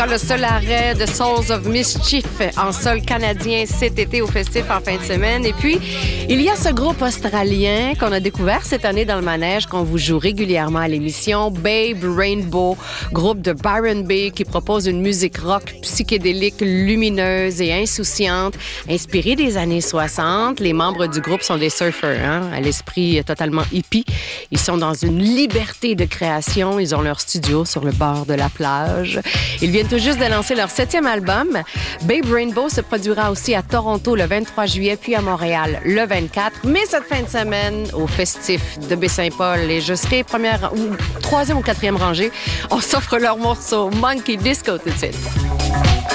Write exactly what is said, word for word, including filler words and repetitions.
sera le seul arrêt de Souls of Mischief en sol canadien cet été au festif en fin de semaine. Et puis, il y a ce groupe australien qu'on a découvert cette année dans le manège, qu'on vous joue régulièrement à l'émission, Babe Rainbow, groupe de Byron Bay qui propose une musique rock psychédélique, lumineuse et insouciante, inspirée des années soixante. Les membres du groupe sont des surfeurs, hein, à l'esprit totalement hippie. Ils sont dans une liberté de création. Ils ont leur studio sur le bord de la plage. Ils viennent tout juste de lancer leur septième album. Babe Rainbow se produira aussi à Toronto le vingt-trois juillet, puis à Montréal le vingt-quatre. Mais cette fin de semaine, au festif de Baie-Saint-Paul, et je serai première, ou troisième ou quatrième rangée, on s'offre leur morceau Monkey Disco tout de suite.